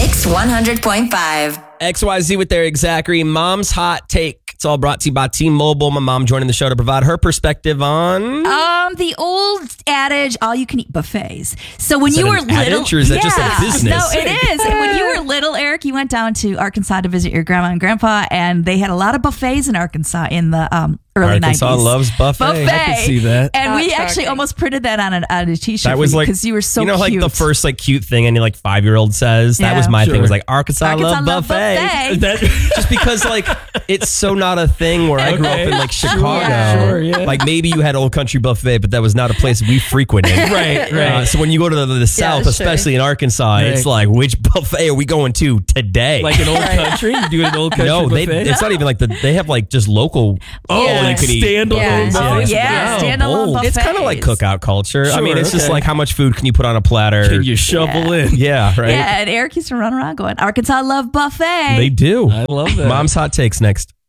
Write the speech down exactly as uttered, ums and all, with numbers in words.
Mix one hundred point five. X Y Z with Eric Zachary. Mom's Hot Take. It's all brought to you by T-Mobile. My mom joining the show to provide her perspective on... Um, the old adage, all-you-can-eat buffets. So when Is you that were an little... adage or is that just a business? No, it is. And when you were little, Eric, you went down to Arkansas to visit your grandma and grandpa, and they had a lot of buffets in Arkansas in the um, early Arkansas nineties. loves buffet. Buffet. I can see that. And Not we shocking. actually almost printed that on, an, on a t-shirt That was like... because you were so You know, cute. like the first like cute thing any like five-year-old says? That Yeah. was my Sure. thing. Was like, Arkansas, Arkansas love love buffet. buffet. That, just because like it's so not a thing where I grew up in like Chicago. Yeah. Sure, yeah. Like maybe you had Old Country Buffet, but that was not a place we frequented. Right, right. Uh, so when you go to the, the South, sure. especially in Arkansas, it's Right. like, which buffet are we going to today? Like an old country? You do an old country no, they, buffet? it's not even like the. They have like just local. oh, Yeah. like could eat. standalone Yeah. Oh, buffets. yeah, Wow, standalone bold. buffets. It's kind of like cookout culture. I Sure, mean, it's just okay. like how much food can you put on a platter? Can you shovel in? Yeah, right. Yeah, and Eric used to run around going, Arkansas love buffet. They do. I love that. Mom's Hot Takes next.